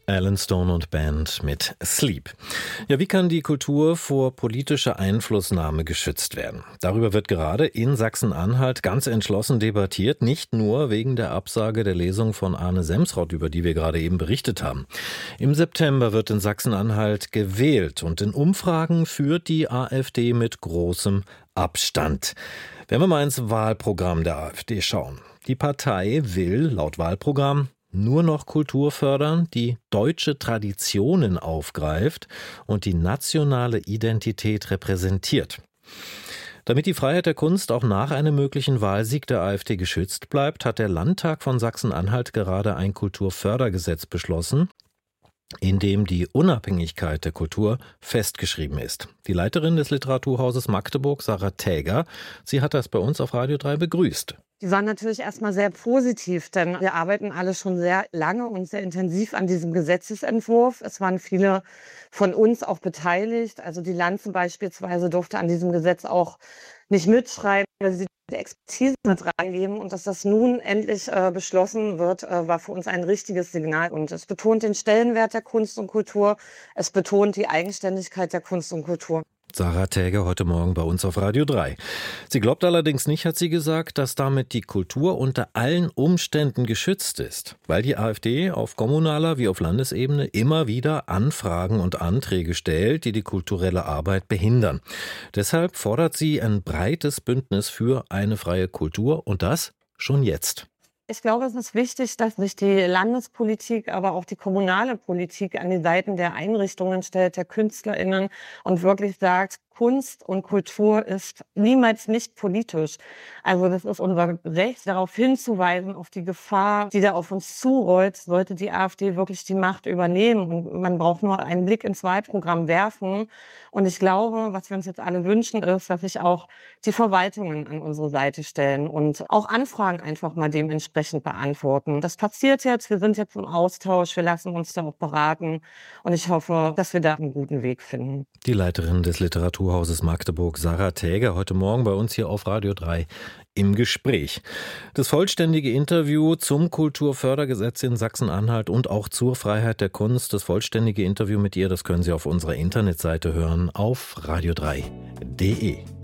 Alan Stone und Band mit Sleep. Ja, wie kann die Kultur vor politischer Einflussnahme geschützt werden? Darüber wird gerade in Sachsen-Anhalt ganz entschlossen debattiert, nicht nur wegen der Absage der Lesung von Arne Semsrott, über die wir gerade eben berichtet haben. Im September wird in Sachsen-Anhalt gewählt und in Umfragen führt die AfD mit großem Abstand. Wenn wir mal ins Wahlprogramm der AfD schauen. Die Partei will, laut Wahlprogramm, nur noch Kultur fördern, die deutsche Traditionen aufgreift und die nationale Identität repräsentiert. Damit die Freiheit der Kunst auch nach einem möglichen Wahlsieg der AfD geschützt bleibt, hat der Landtag von Sachsen-Anhalt gerade ein Kulturfördergesetz beschlossen, in dem die Unabhängigkeit der Kultur festgeschrieben ist. Die Leiterin des Literaturhauses Magdeburg, Sarah Täger, sie hat das bei uns auf Radio 3 begrüßt. Die waren natürlich erstmal sehr positiv, denn wir arbeiten alle schon sehr lange und sehr intensiv an diesem Gesetzesentwurf. Es waren viele von uns auch beteiligt. Also die Lanze beispielsweise durfte an diesem Gesetz auch nicht mitschreiben, weil sie die Expertise mit reingeben. Und dass das nun endlich beschlossen wird, war für uns ein richtiges Signal. Und es betont den Stellenwert der Kunst und Kultur. Es betont die Eigenständigkeit der Kunst und Kultur. Sarah Täger heute Morgen bei uns auf Radio 3. Sie glaubt allerdings nicht, hat sie gesagt, dass damit die Kultur unter allen Umständen geschützt ist, weil die AfD auf kommunaler wie auf Landesebene immer wieder Anfragen und Anträge stellt, die die kulturelle Arbeit behindern. Deshalb fordert sie ein breites Bündnis für eine freie Kultur und das schon jetzt. Ich glaube, es ist wichtig, dass sich die Landespolitik, aber auch die kommunale Politik an die Seiten der Einrichtungen stellt, der KünstlerInnen und wirklich sagt, Kunst und Kultur ist niemals nicht politisch. Also das ist unser Recht, darauf hinzuweisen, auf die Gefahr, die da auf uns zurollt, sollte die AfD wirklich die Macht übernehmen. Und man braucht nur einen Blick ins Wahlprogramm werfen. Und ich glaube, was wir uns jetzt alle wünschen, ist, dass sich auch die Verwaltungen an unsere Seite stellen und auch Anfragen einfach mal dementsprechend beantworten. Das passiert jetzt, wir sind jetzt im Austausch, wir lassen uns da auch beraten. Und ich hoffe, dass wir da einen guten Weg finden. Die Leiterin des Literaturhauses Magdeburg, Sarah Täger, heute Morgen bei uns hier auf Radio 3 im Gespräch. Das vollständige Interview zum Kulturfördergesetz in Sachsen-Anhalt und auch zur Freiheit der Kunst, das vollständige Interview mit ihr, das können Sie auf unserer Internetseite hören auf radio3.de.